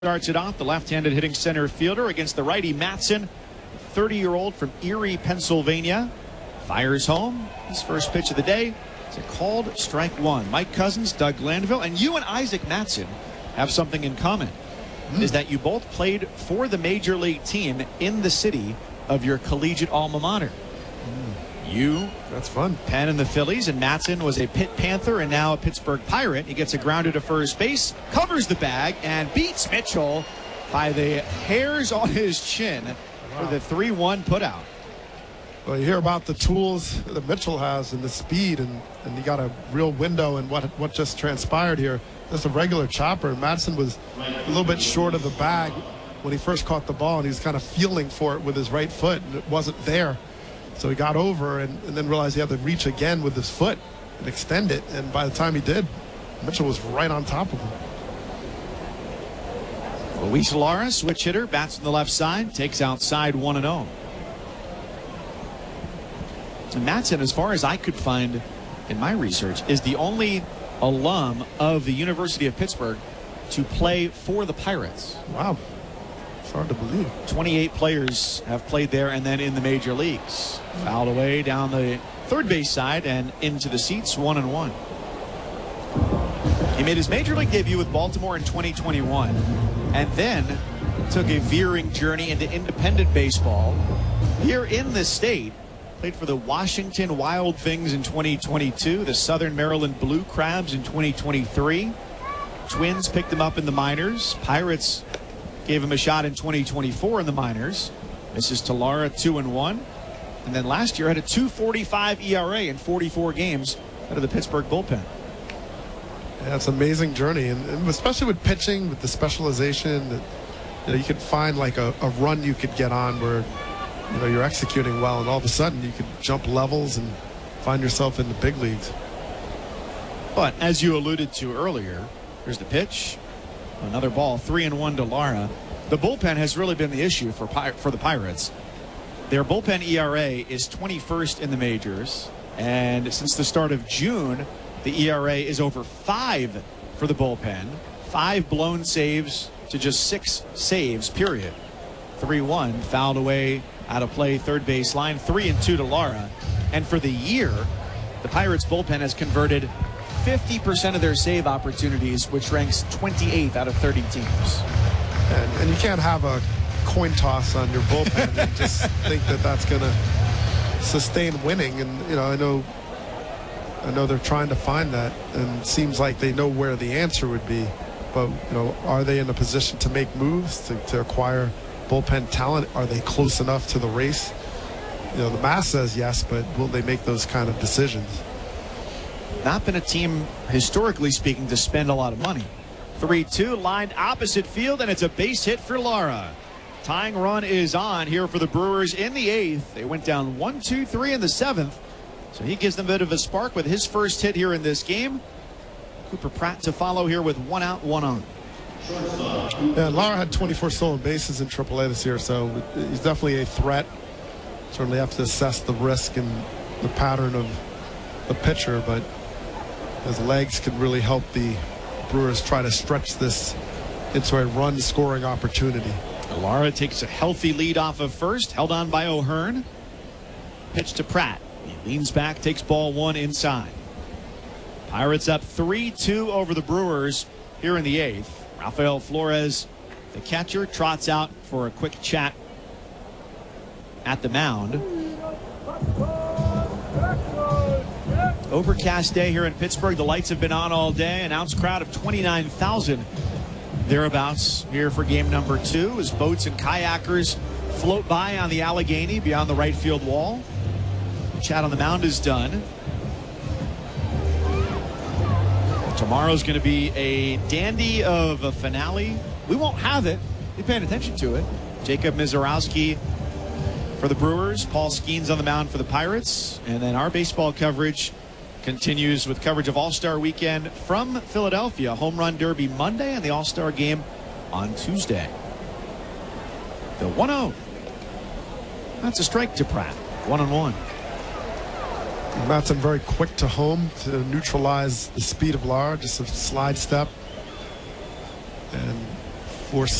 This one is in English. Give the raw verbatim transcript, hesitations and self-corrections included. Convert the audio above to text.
Starts it off, the left-handed hitting center fielder against the righty Matson, thirty-year-old from Erie, Pennsylvania. Fires home. His first pitch of the day. It's a called strike one. Mike Couzens, Doug Glanville, and you and Isaac Matson have something in common. Mm. Is that you both played for the major league team in the city of your collegiate alma mater. Mm. You, that's fun. Penn and the Phillies, and Matson was a Pitt Panther and now a Pittsburgh Pirate. He gets a grounder to first base, covers the bag, and beats Mitchell by the hairs on his chin wow. for the three one putout. Well, you hear about the tools that Mitchell has and the speed, and, and you got a real window in what what just transpired here. Just a regular chopper. Matson was a little bit short of the bag when he first caught the ball, and he was kind of feeling for it with his right foot, and it wasn't there. So he got over and, and then realized he had to reach again with his foot and extend it. And by the time he did, Mitchell was right on top of him. Luis Lara, switch hitter, bats on the left side, takes outside one and oh. And Matson, as far as I could find in my research, is the only alum of the University of Pittsburgh to play for the Pirates. Wow. It's hard to believe. twenty-eight players have played there and then in the major leagues. Fouled away down the third base side and into the seats, one and one. He made his major league debut with Baltimore in twenty twenty-one and then took a veering journey into independent baseball here in the state. Played for the Washington Wild Things in twenty twenty-two, the Southern Maryland Blue Crabs in twenty twenty-three. Twins picked him up in the minors. Pirates gave him a shot in twenty twenty-four in the minors. Misses to Lara, two and one. And then last year had a two forty-five E R A in forty-four games out of the Pittsburgh bullpen. Yeah, it's an amazing journey, and, and especially with pitching, with the specialization, that you know, you could find like a, a run you could get on where you know you're executing well, and all of a sudden you could jump levels and find yourself in the big leagues. But as you alluded to earlier, here's the pitch. Another ball, three and one to Lara. The bullpen has really been the issue for Pir for the Pirates. Their bullpen E R A is twenty-first in the majors, and since the start of June, the E R A is over five for the bullpen. Five blown saves to just six saves, period. three one, fouled away out of play, third base line, three and two to Lara. And for the year, the Pirates bullpen has converted fifty percent of their save opportunities, which ranks twenty-eighth out of thirty teams. And, and you can't have a coin toss on your bullpen and just think that that's going to sustain winning. And, you know, I know I know they're trying to find that, and it seems like they know where the answer would be. But, you know, are they in a position to make moves, to, to acquire bullpen talent? Are they close enough to the race? You know, the math says yes, but will they make those kind of decisions? Not been a team, historically speaking, to spend a lot of money. three two, lined opposite field, and it's a base hit for Lara. Tying run is on here for the Brewers in the eighth. They went down one two three in the seventh, so he gives them a bit of a spark with his first hit here in this game. Cooper Pratt to follow here with one out, one on. Yeah, Lara had twenty-four stolen bases in triple A this year, so he's definitely a threat. Certainly have to assess the risk and the pattern of the pitcher, but his legs could really help the Brewers try to stretch this into a run-scoring opportunity. Lara takes a healthy lead off of first, held on by O'Hearn. Pitch to Pratt. He leans back, takes ball one inside. Pirates up three two over the Brewers here in the eighth. Rafael Flores, the catcher, trots out for a quick chat at the mound. Overcast day here in Pittsburgh. The lights have been on all day. Announced crowd of twenty-nine thousand thereabouts here for game number two as boats and kayakers float by on the Allegheny beyond the right field wall. Chat on the mound is done. Tomorrow's going to be a dandy of a finale. We won't have it. Be paying attention to it. Jacob Mizorowski for the Brewers. Paul Skeens on the mound for the Pirates. And then our baseball coverage continues with coverage of All-Star Weekend from Philadelphia. Home Run Derby Monday and the All-Star Game on Tuesday. The one oh. That's a strike to Pratt. One and one. Matson very quick to home to neutralize the speed of Lara. Just a slide step. And We're